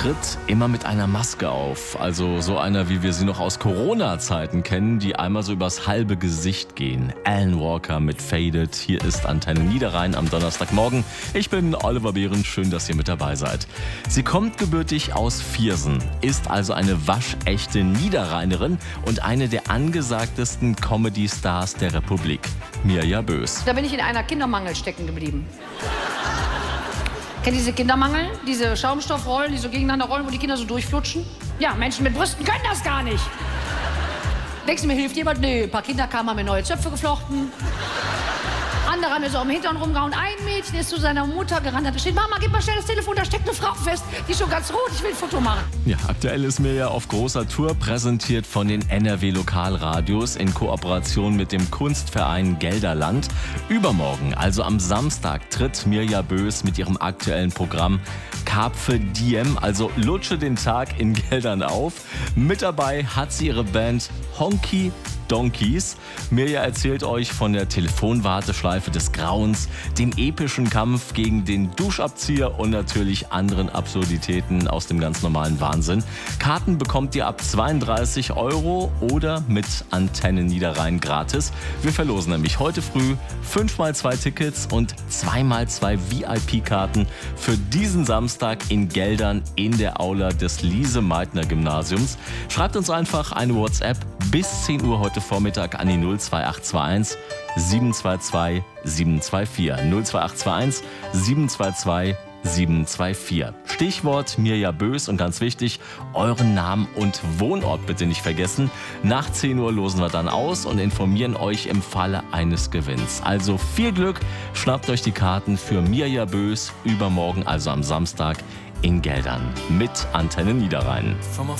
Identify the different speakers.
Speaker 1: tritt immer mit einer Maske auf. Also so einer, wie wir sie noch aus Corona-Zeiten kennen, die einmal so übers halbe Gesicht gehen. Alan Walker mit Faded. Hier ist Antenne Niederrhein am Donnerstagmorgen. Ich bin Oliver Behrens, schön, dass ihr mit dabei seid. Sie kommt gebürtig aus Viersen, ist also eine waschechte Niederrheinerin und eine der angesagtesten Comedy-Stars der Republik. Mirja Bös.
Speaker 2: Da bin ich in einer Kindermangel stecken geblieben. Kennt ihr diese Kindermangel? Diese Schaumstoffrollen, die so gegeneinander rollen, wo die Kinder so durchflutschen? Ja, Menschen mit Brüsten können das gar nicht. Denkst du, mir hilft jemand? Nö, ein paar Kinder kamen, haben mir neue Zöpfe geflochten. Andere haben mir so am Hintern rumgehauen. Ein Mädchen ist zu seiner Mutter gerannt, hat steht, Mama, gib mal schnell das Telefon, da steckt eine Frau fest. Die ist schon ganz rot, ich will ein Foto machen.
Speaker 1: Ja, aktuell ist Mirja auf großer Tour, präsentiert von den NRW-Lokalradios in Kooperation mit dem Kunstverein Gelderland. Übermorgen, also am Samstag, tritt Mirja Bös mit ihrem aktuellen Programm Carpe Diem, also lutsche den Tag in Geldern auf. Mit dabei hat sie ihre Band Honky Donkeys. Mirja erzählt euch von der Telefonwarteschleife des Grauens, dem epischen Kampf gegen den Duschabzieher und natürlich anderen Absurditäten aus dem ganz normalen Wahnsinn. Karten bekommt ihr ab 32 € oder mit Antenne Niederrhein gratis. Wir verlosen nämlich heute früh 5x2 Tickets und 2x2 VIP-Karten für diesen Samstag in Geldern in der Aula des Lise-Meitner-Gymnasiums. Schreibt uns einfach eine WhatsApp bis 10 Uhr heute Vormittag an die 02821 722 724. 02821 722 724. Stichwort Mirja Bös und ganz wichtig, euren Namen und Wohnort bitte nicht vergessen. Nach 10 Uhr losen wir dann aus und informieren euch im Falle eines Gewinns. Also viel Glück, schnappt euch die Karten für Mirja Bös übermorgen, also am Samstag in Geldern mit Antenne Niederrhein.
Speaker 3: From a